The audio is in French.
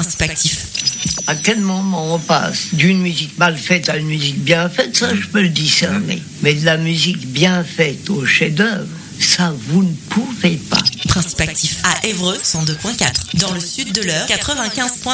Principe actif. À quel moment on passe d'une musique mal faite à une musique bien faite, ça je peux le discerner. Mais de la musique bien faite au chef-d'œuvre, ça vous ne pouvez pas. Principe actif à Évreux 102.4. Dans le sud de l'Eure 95.9.